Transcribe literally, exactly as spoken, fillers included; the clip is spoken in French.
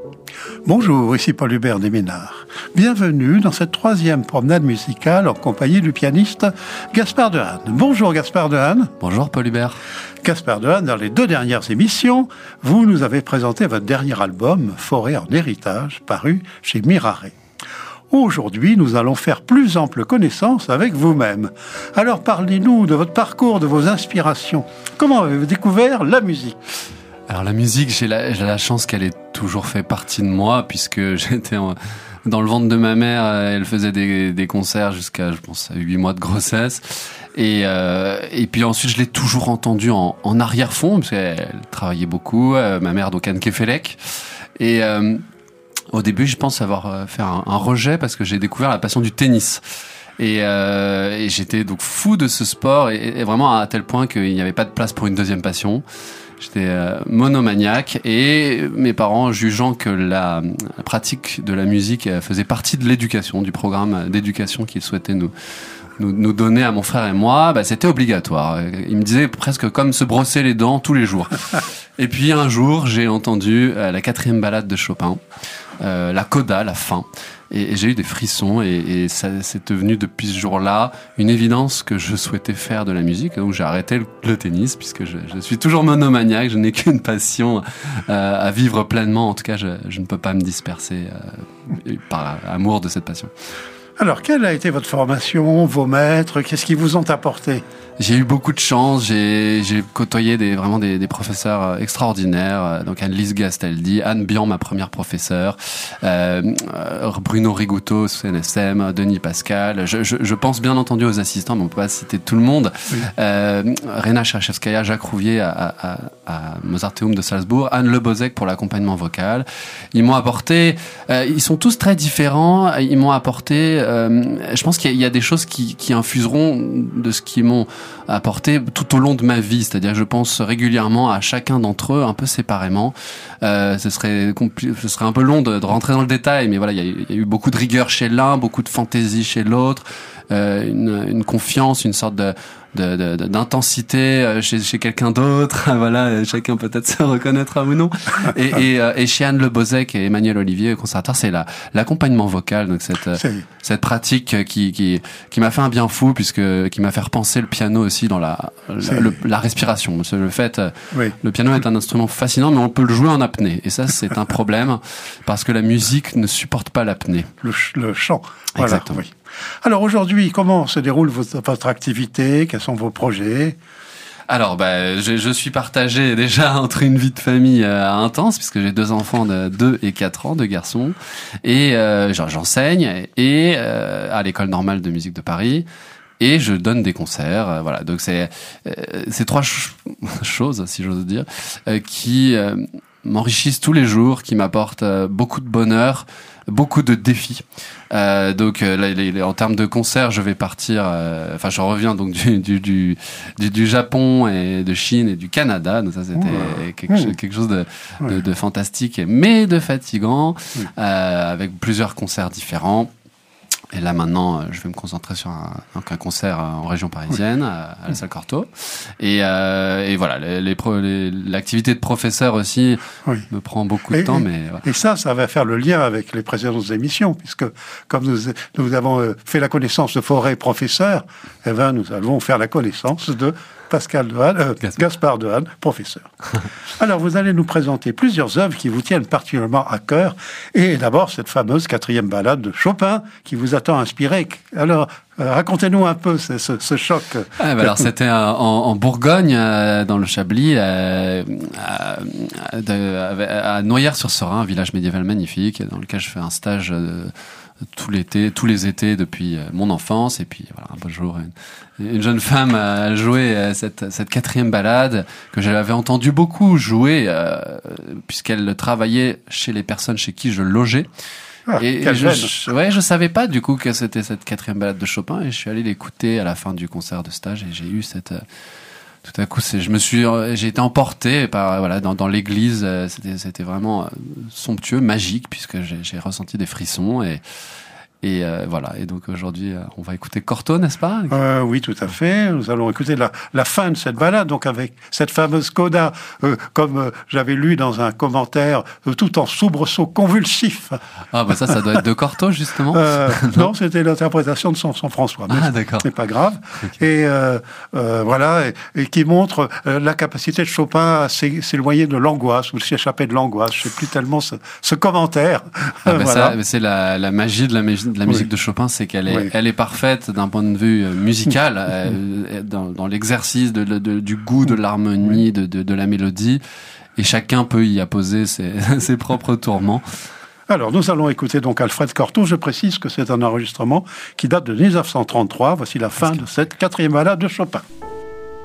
Bonjour, ici Paul Hubert Desménards. Bienvenue dans cette troisième promenade musicale en compagnie du pianiste Gaspard Dehaene. Bonjour Gaspard Dehaene. Bonjour Paul Hubert. Gaspard Dehaene, dans les deux dernières émissions, vous nous avez présenté votre dernier album, Forêt en héritage, paru chez Mirare. Aujourd'hui, nous allons faire plus ample connaissance avec vous-même. Alors parlez-nous de votre parcours, de vos inspirations. Comment avez-vous découvert la musique ? Alors la musique, j'ai la, j'ai la chance qu'elle ait toujours fait partie de moi, puisque j'étais en, dans le ventre de ma mère, elle faisait des, des concerts jusqu'à, je pense, à huit mois de grossesse. Et, euh, et puis ensuite, je l'ai toujours entendue en, en arrière-fond, parce qu'elle travaillait beaucoup, euh, ma mère, donc Anne Kefelec. Et euh, au début, je pense avoir fait un, un rejet, parce que j'ai découvert la passion du tennis. Et, euh, et j'étais donc fou de ce sport, et, et vraiment à tel point qu'il n'y avait pas de place pour une deuxième passion. J'étais euh, monomaniaque, et mes parents, jugeant que la, la pratique de la musique faisait partie de l'éducation, du programme d'éducation qu'ils souhaitaient nous, nous, nous donner à mon frère et moi, bah, c'était obligatoire. Ils me disaient presque comme se brosser les dents tous les jours. Et puis un jour, j'ai entendu euh, la quatrième ballade de Chopin, euh, la coda, la fin. Et, et j'ai eu des frissons, et, et ça c'est devenu depuis ce jour-là une évidence que je souhaitais faire de la musique. Donc j'ai arrêté le, le tennis, puisque je, je suis toujours monomaniaque, je n'ai qu'une passion euh, à vivre pleinement. En tout cas, je, je ne peux pas me disperser euh, par amour de cette passion. Alors, quelle a été votre formation, vos maîtres, qu'est-ce qu'ils vous ont apporté ? J'ai eu beaucoup de chance, j'ai, j'ai côtoyé des, vraiment des, des professeurs extraordinaires, donc Anne-Lise Gastaldi, Anne Bian, ma première professeure, euh, Bruno Rigouteau, C N S M, Denis Pascal, je, je, je pense bien entendu aux assistants, mais on peut pas citer tout le monde, oui. euh, Rena Cherchevskaya, Jacques Rouvier à, à, à Mozarteum de Salzbourg, Anne Lebozek pour l'accompagnement vocal. Ils m'ont apporté, euh, ils sont tous très différents, ils m'ont apporté, euh, je pense qu'il y a, il y a des choses qui, qui infuseront de ce qu'ils m'ont apporté tout au long de ma vie, c'est-à-dire je pense régulièrement à chacun d'entre eux un peu séparément. Euh, ce serait compli- ce serait un peu long de, de rentrer dans le détail, mais voilà, il y, y a eu beaucoup de rigueur chez l'un, beaucoup de fantaisie chez l'autre, euh, une, une confiance, une sorte de De, de, d'intensité chez, chez quelqu'un d'autre. Voilà, chacun peut-être se reconnaîtra ou non. Et, et, et chez Anne Lebozek et Emmanuel Olivier, conservateur, c'est la, l'accompagnement vocal, donc cette, cette pratique qui, qui, qui m'a fait un bien fou, puisque, qui m'a fait repenser le piano aussi dans la, la, le, la respiration. Le fait, oui. Le piano est un instrument fascinant, mais on peut le jouer en apnée. Et ça, c'est un problème, parce que la musique ne supporte pas l'apnée. Le, le chant. Voilà, exactement. Oui. Alors aujourd'hui, comment se déroule votre, votre activité ? Quels sont vos projets ? Alors, bah, je, je suis partagé déjà entre une vie de famille euh, intense, puisque j'ai deux enfants de deux et quatre ans, deux garçons, et euh, j'enseigne et euh, à l'école normale de musique de Paris. Et je donne des concerts, euh, voilà. Donc c'est euh, ces trois ch- choses, si j'ose dire, euh, qui euh, m'enrichissent tous les jours, qui m'apportent euh, beaucoup de bonheur, beaucoup de défis. Euh, donc euh, là, les, les, en termes de concerts, je vais partir. Enfin, euh, je reviens donc du, du du du du Japon et de Chine et du Canada. Donc ça, c'était mmh. quelque, mmh. quelque chose de, de, de fantastique, mais de fatigant, mmh. euh, avec plusieurs concerts différents. Et là maintenant, je vais me concentrer sur un, donc un concert en région parisienne, oui. à, à la salle Cortot. Et, euh, et voilà, les, les pro, les, l'activité de professeur aussi oui. me prend beaucoup de et, temps. Et, mais voilà. et ça, ça va faire le lien avec les précédentes émissions, puisque comme nous, nous avons fait la connaissance de Forêt professeur, eh ben, nous allons faire la connaissance de Pascal Dehaene, euh, Gaspard. Gaspard Dehaene, professeur. Alors, vous allez nous présenter plusieurs œuvres qui vous tiennent particulièrement à cœur. Et d'abord, cette fameuse quatrième ballade de Chopin qui vous a tant inspiré. Alors, euh, racontez-nous un peu ce, ce, ce choc. Ah, bah alors, c'était en, en Bourgogne, euh, dans le Chablis, euh, à, à, à Noyères-sur-Serein, un village médiéval magnifique, dans lequel je fais un stage euh, tout l'été, tous les étés depuis mon enfance. Et puis voilà, un beau jour, une, une jeune femme a joué cette, cette quatrième ballade que j'avais entendu beaucoup jouer, euh, puisqu'elle travaillait chez les personnes chez qui je logeais. Ah, et je, je, ouais, je savais pas du coup que c'était cette quatrième ballade de Chopin, et je suis allé l'écouter à la fin du concert de stage, et j'ai eu cette tout à coup, c'est, je me suis, j'ai été emporté par voilà dans, dans l'église. C'était, c'était vraiment somptueux, magique, puisque j'ai, j'ai ressenti des frissons, et Et euh, voilà. Et donc aujourd'hui, euh, on va écouter Cortot, n'est-ce pas? euh, Oui, tout à fait. Nous allons écouter la, la fin de cette balade, donc avec cette fameuse coda, euh, comme euh, j'avais lu dans un commentaire, euh, tout en soubresaut convulsif. Ah bah ça, ça doit être de Cortot justement. Euh, non, non c'était l'interprétation de Samson François. Mais ah d'accord. C'est pas grave. Okay. Et euh, euh, voilà, et, et qui montre euh, la capacité de Chopin à s'éloigner de l'angoisse ou de s'échapper de l'angoisse. Je sais plus tellement ce, ce commentaire. Ah bah voilà. ça, c'est la, la magie de la, de la musique oui. de Chopin, c'est qu'elle est, oui. elle est parfaite d'un point de vue musical, euh, dans, dans l'exercice de, de, du goût, de l'harmonie, oui. de, de, de la mélodie, et chacun peut y apposer ses, ses propres tourments. Alors, nous allons écouter donc Alfred Cortot. Je précise que c'est un enregistrement qui date de dix-neuf cent trente-trois. Voici la fin de cette quatrième balade de Chopin.